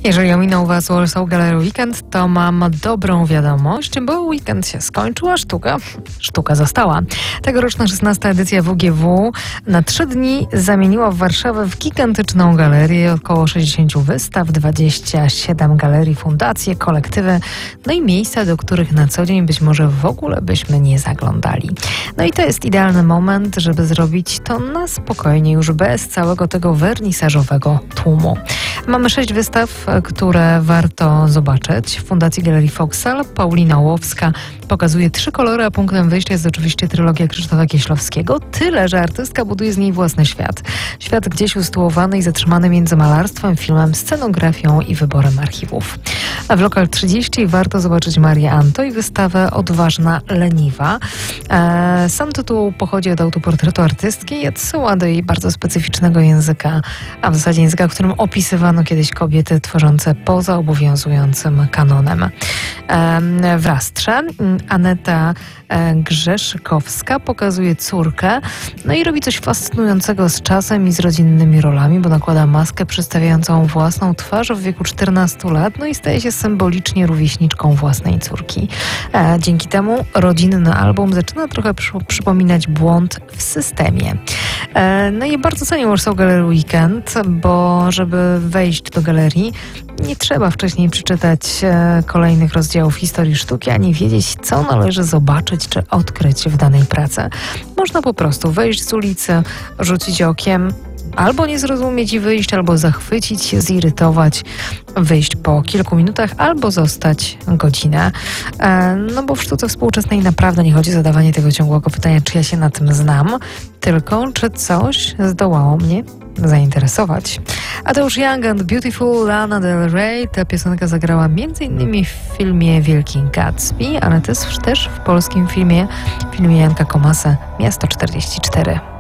Jeżeli ominął Was Warsaw Gallery Weekend, to mam dobrą wiadomość, bo weekend się skończył, a sztuka została. Tegoroczna 16. edycja WGW na 3 dni zamieniła Warszawę w gigantyczną galerię, około 60 wystaw, 27 galerii, fundacje, kolektywy, no i miejsca, do których na co dzień być może w ogóle byśmy nie zaglądali. No i to jest idealny moment, żeby zrobić to na spokojnie, już bez całego tego wernisażowego tłumu. Mamy 6 wystaw, które warto zobaczyć. W Fundacji Galerii Foksal Paulina Łowska pokazuje 3 kolory, a punktem wyjścia jest oczywiście trylogia Krzysztofa Kieślowskiego. Tyle, że artystka buduje z niej własny świat. Świat gdzieś usytuowany i zatrzymany między malarstwem, filmem, scenografią i wyborem archiwów. A w Lokal 30 warto zobaczyć Marię Anto i wystawę Odważna Leniwa. Sam tytuł pochodzi od autoportretu artystki i odsyła do jej bardzo specyficznego języka, a w zasadzie języka, w którym opisywano kiedyś kobiety tworzące poza obowiązującym kanonem. W Rastrze Aneta Grzeszkowska pokazuje córkę, no i robi coś fascynującego z czasem i z rodzinnymi rolami, bo nakłada maskę przedstawiającą własną twarz w wieku 14 lat, no i staje się symbolicznie rówieśniczką własnej córki. Dzięki temu rodzinny album zaczyna trochę przypominać błąd w systemie. No i bardzo cenię Warsaw Gallery Weekend, bo żeby wejść do galerii, nie trzeba wcześniej przeczytać kolejnych rozdziałów historii sztuki, ani wiedzieć, co należy zobaczyć czy odkryć w danej pracy. Można po prostu wejść z ulicy, rzucić okiem, albo nie zrozumieć i wyjść, albo zachwycić się, zirytować, wyjść po kilku minutach, albo zostać godzinę. No bo w sztuce współczesnej naprawdę nie chodzi o zadawanie tego ciągłego pytania, czy ja się na tym znam, tylko czy coś zdołało mnie zainteresować. A to już Young and Beautiful, Lana Del Rey. Ta piosenka zagrała m.in. w filmie Wielki Gatsby, ale też w polskim filmie Janka Komasa Miasto 44.